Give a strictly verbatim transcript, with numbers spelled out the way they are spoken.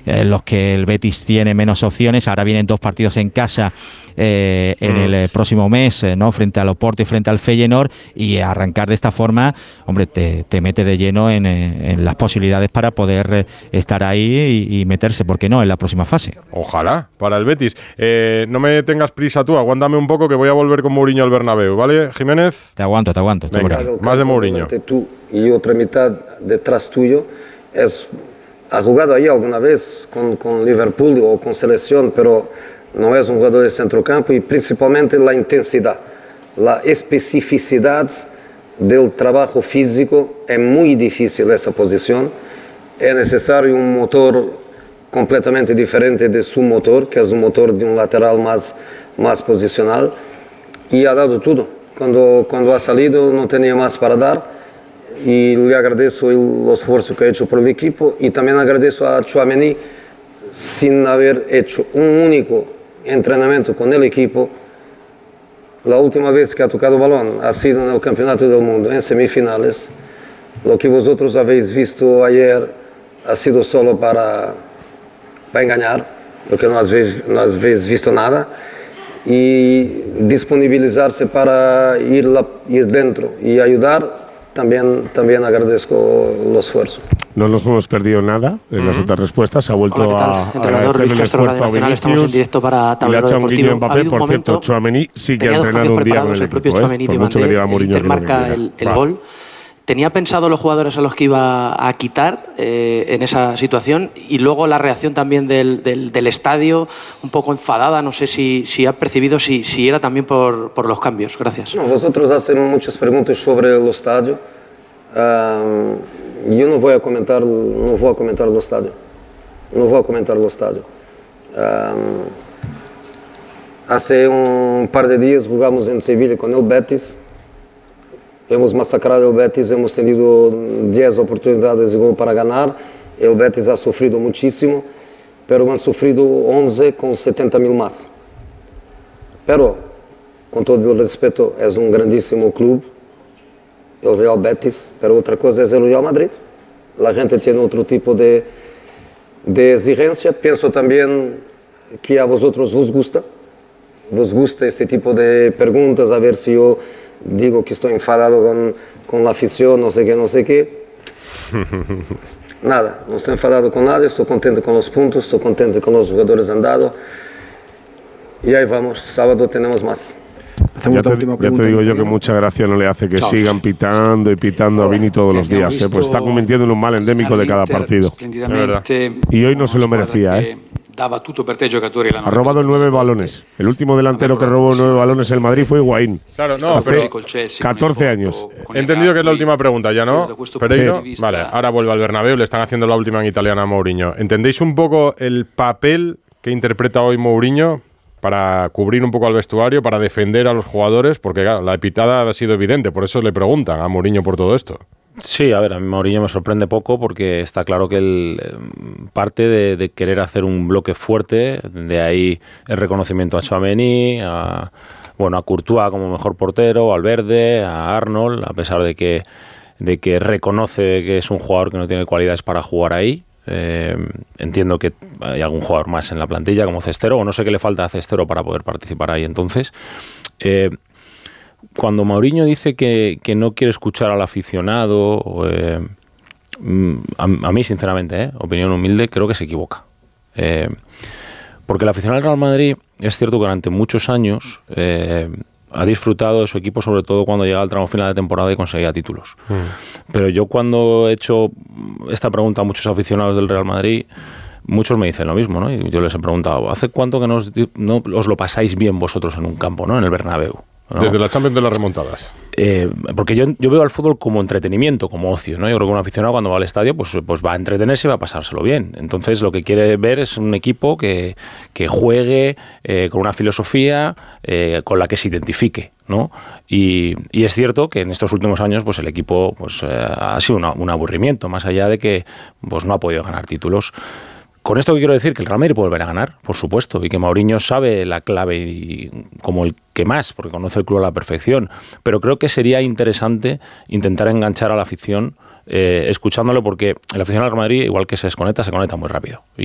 en los que el Betis tiene menos opciones. Ahora vienen dos partidos en casa eh, en mm. el eh, próximo mes, eh, ¿no? Frente al Oporto y frente al Feyenoord, y arrancar de esta forma, hombre, te, te mete de lleno en, en las posibilidades para poder eh, estar ahí y, y meterse, ¿por qué no?, en la próxima fase. Ojalá, para el Betis. Eh, no me tengas prisa tú, aguántame un poco que voy a volver con Mourinho al Bernabéu, ¿vale, Jiménez? Te aguanto, te aguanto. Venga, más de Mourinho. Tú y otra mitad detrás tuyo. Es, ha jugado ahí alguna vez con, con Liverpool o con selección, pero no es un jugador de centrocampo, y principalmente la intensidad, la especificidad del trabajo físico. Es muy difícil esa posición. Es necesario un motor completamente diferente de su motor, que es un motor de un lateral más, más posicional, y ha dado todo. Cuando, cuando ha salido no tenía más para dar, y le agradezco el esfuerzo que ha hecho por el equipo, y también agradezco a Tchouaméni, sin haber hecho un único entrenamiento con el equipo. La última vez que ha tocado balón ha sido en el Campeonato del Mundo, en semifinales. Lo que vosotros habéis visto ayer ha sido solo para, para engañar, porque no habéis, no habéis visto nada, y disponibilizarse para ir, la, ir dentro y ayudar. También, también agradezco el esfuerzo. No nos hemos perdido nada en uh-huh. las otras respuestas. Se ha vuelto Hola, a agradecer el esfuerzo a Vinicius. Para y le ha echado un guiño a Mbappé. Por cierto, Tchouaméni sí que ha entrenado un día con el, el equipo. ¿eh? Por mucho que diga Mourinho que no marca el, el gol. ¿Tenía pensado los jugadores a los que iba a quitar eh, en esa situación? Y luego la reacción también del, del, del estadio, un poco enfadada, no sé si, si ha percibido si, si era también por, por los cambios. Gracias. No, vosotros hacen muchas preguntas sobre el estadio. Um, yo no voy a comentar, no voy a comentar el estadio. No voy a comentar el estadio. Um, hace un par de días jugamos en Sevilla con el Betis. Hemos masacrado el Betis, hemos tenido diez oportunidades de gol para ganar. El Betis ha sufrido muchísimo, pero han sufrido once con setenta mil más. Pero, con todo el respeto, es un grandísimo club, el Real Betis, pero otra cosa es el Real Madrid. La gente tiene otro tipo de, de exigencia. Pienso también que a vosotros os gusta, vos gusta este tipo de preguntas, a ver si yo digo que estoy enfadado con, con la afición, no sé qué, no sé qué. Nada, no estoy enfadado con nada, estoy contento con los puntos, estoy contento con los jugadores han dado. Y ahí vamos, sábado tenemos más. Ya te, ya te digo yo que mucha gracia no le hace que Chao, sigan pitando y pitando a Vini todos los días, ¿eh? Pues está convirtiendo en un mal endémico de cada partido. Y hoy no se lo merecía, ¿eh? Ha robado nueve balones. El último delantero que robó nueve balones en el Madrid fue Higuaín. Claro, no, pero catorce años. He entendido que es la última pregunta ya, ¿no? Pereiro. Sí. Vale, ahora vuelve al Bernabéu, le están haciendo la última en italiana a Mourinho. ¿Entendéis un poco el papel que interpreta hoy Mourinho para cubrir un poco al vestuario, para defender a los jugadores? Porque claro, la pitada ha sido evidente, por eso le preguntan a Mourinho por todo esto. Sí, a ver, a mí Mourinho me sorprende poco porque está claro que él parte de, de querer hacer un bloque fuerte, de ahí el reconocimiento a Tchouaméni, a, bueno, a Courtois como mejor portero, a Valverde, a Arnold, a pesar de que, de que reconoce que es un jugador que no tiene cualidades para jugar ahí. Eh, entiendo que hay algún jugador más en la plantilla como Cestero, o no sé qué le falta a Cestero para poder participar ahí. Entonces, eh, cuando Mourinho dice que, que no quiere escuchar al aficionado, eh, a, a mí sinceramente, eh, opinión humilde, creo que se equivoca. Eh, porque el aficionado del Real Madrid es cierto que durante muchos años eh, ha disfrutado de su equipo, sobre todo cuando llega al tramo final de temporada y conseguía títulos. Mm. Pero yo cuando he hecho esta pregunta a muchos aficionados del Real Madrid, muchos me dicen lo mismo, ¿no? Y yo les he preguntado, ¿hace cuánto que no os, no os lo pasáis bien vosotros en un campo, ¿no? En el Bernabéu, ¿no? Desde la Champions de las remontadas. Eh, porque yo, yo veo al fútbol como entretenimiento, como ocio, ¿no? Yo creo que un aficionado cuando va al estadio pues, pues va a entretenerse y va a pasárselo bien. Entonces lo que quiere ver es un equipo que, que juegue eh, con una filosofía eh, con la que se identifique, ¿no? Y, y es cierto que en estos últimos años pues el equipo pues, eh, ha sido una, un aburrimiento, más allá de que pues, no ha podido ganar títulos. Con esto que quiero decir que el Real Madrid puede volver a ganar, por supuesto, y que Mourinho sabe la clave y, como el que más, porque conoce el club a la perfección, pero creo que sería interesante intentar enganchar a la afición eh, escuchándolo, porque el aficionado al Real Madrid, igual que se desconecta, se conecta muy rápido. Y